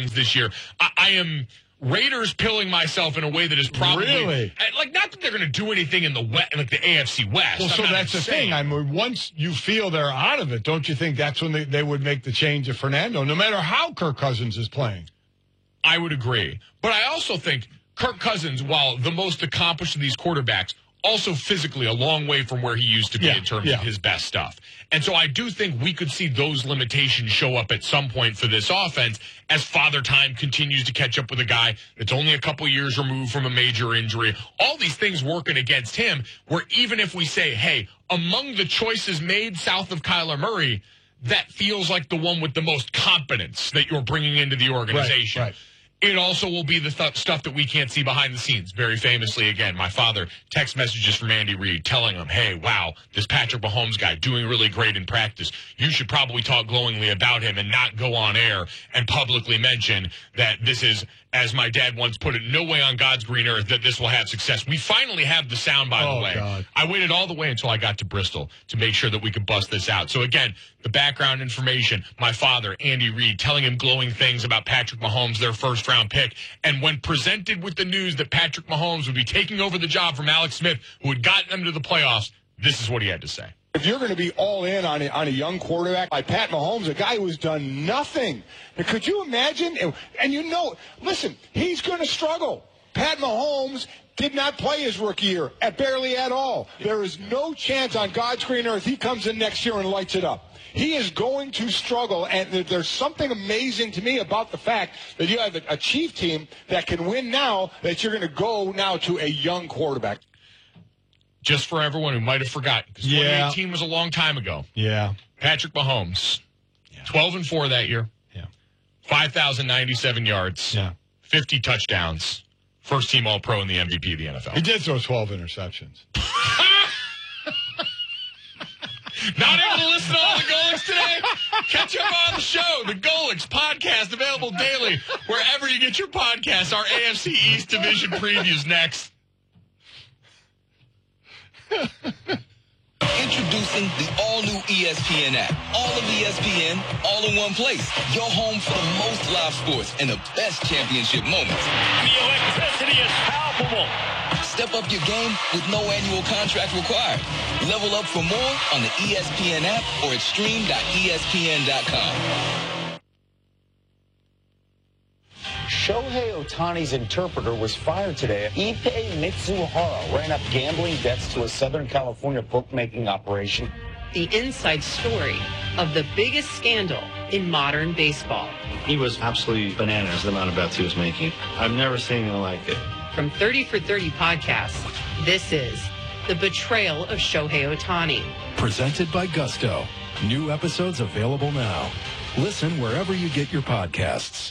Cousins this year. I am Raiders pilling myself in a way that is probably really like not that they're going to do anything in the like the AFC West. Well, so that's the thing. I mean, once you feel they're out of it, don't you think that's when they would make the change of Fernando, no matter how Kirk Cousins is playing? I would agree, but I also think Kirk Cousins, while the most accomplished of these quarterbacks, also physically a long way from where he used to be in terms of his best stuff. And so I do think we could see those limitations show up at some point for this offense as Father Time continues to catch up with a guy that's only a couple years removed from a major injury. All these things working against him, where even if we say, hey, among the choices made south of Kyler Murray, that feels like the one with the most competence that you're bringing into the organization. Right. It also will be the stuff that we can't see behind the scenes. Very famously, again, my father text messages from Andy Reid telling him, hey, wow, this Patrick Mahomes guy doing really great in practice. You should probably talk glowingly about him and not go on air and publicly mention that this is, as my dad once put it, no way on God's green earth that this will have success. We finally have the sound, by the way. God. I waited all the way until I got to Bristol to make sure that we could bust this out. So, again, the background information, my father, Andy Reid, telling him glowing things about Patrick Mahomes, their first-round pick. And when presented with the news that Patrick Mahomes would be taking over the job from Alex Smith, who had gotten them to the playoffs, this is what he had to say. If you're going to be all in on a young quarterback like Pat Mahomes, a guy who has done nothing, could you imagine? And listen, he's going to struggle. Pat Mahomes did not play his rookie year, barely at all. There is no chance on God's green earth he comes in next year and lights it up. He is going to struggle, and there's something amazing to me about the fact that you have a Chief team that can win now, that you're going to go now to a young quarterback. Just for everyone who might have forgotten, because 2018 was a long time ago. Yeah. Patrick Mahomes, 12-4 that year. Yeah. 5,097 yards. Yeah. 50 touchdowns. First team All-Pro in the MVP of the NFL. He did throw 12 interceptions. Not able to listen to all the Golics today? Catch up on the show. The Golics podcast available daily wherever you get your podcasts. Our AFC East Division previews next. Introducing the all-new ESPN app. All of ESPN, all in one place. Your home for the most live sports and the best championship moments. The electricity is palpable. Step up your game with no annual contract required. Level up for more on the ESPN app or at stream.espn.com. Shohei Ohtani's interpreter was fired today. Ippei Mitsuhara ran up gambling debts to a Southern California bookmaking operation. The inside story of the biggest scandal in modern baseball. He was absolutely bananas, the amount of bets he was making. I've never seen anything like it. From 30 for 30 podcasts, this is The Betrayal of Shohei Ohtani. Presented by Gusto. New episodes available now. Listen wherever you get your podcasts.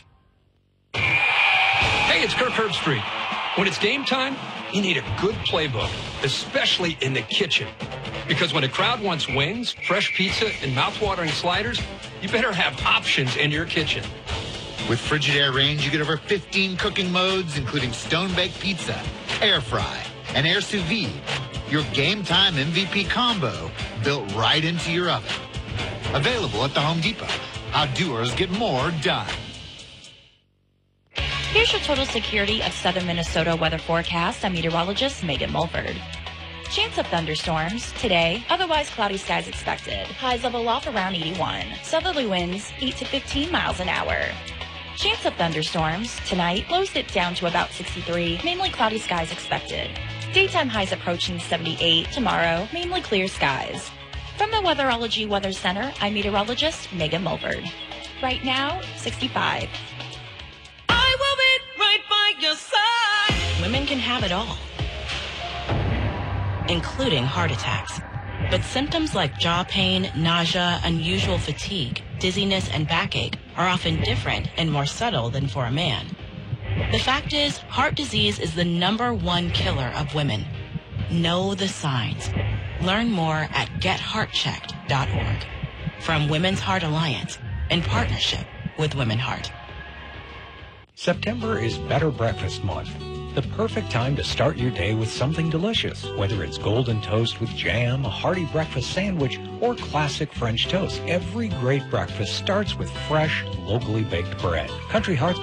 Hey, it's Kirk Herbstreit. When it's game time, you need a good playbook, especially in the kitchen. Because when a crowd wants wings, fresh pizza, and mouthwatering sliders, you better have options in your kitchen. With Frigidaire Range, you get over 15 cooking modes, including stone-baked pizza, air fry, and air sous vide. Your game time MVP combo built right into your oven. Available at the Home Depot. How doers get more done. Here's your total security of southern Minnesota weather forecast. I'm meteorologist Megan Mulford. Chance of thunderstorms today, otherwise cloudy skies expected. Highs level off around 81. Southerly winds 8 to 15 miles an hour. Chance of thunderstorms tonight, lows dip down to about 63, mainly cloudy skies expected. Daytime highs approaching 78. Tomorrow, mainly clear skies. From the Weatherology Weather Center, I'm meteorologist Megan Mulford. Right now, 65. I will be right by your side. Women can have it all, including heart attacks. But symptoms like jaw pain, nausea, unusual fatigue, dizziness, and backache are often different and more subtle than for a man. The fact is, heart disease is the #1 killer of women. Know the signs. Learn more at getheartchecked.org. From Women's Heart Alliance, in partnership with Women Heart. September is Better Breakfast Month. The perfect time to start your day with something delicious, whether it's golden toast with jam, a hearty breakfast sandwich, or classic French toast. Every great breakfast starts with fresh, locally baked bread. Country Hearts